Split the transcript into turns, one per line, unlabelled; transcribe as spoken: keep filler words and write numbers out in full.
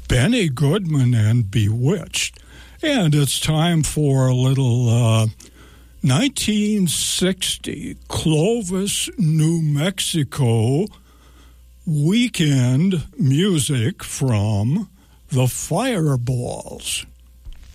Benny Goodman and Bewitched. And it's time for a little uh, nineteen sixty Clovis, New Mexico weekend music from the Fireballs.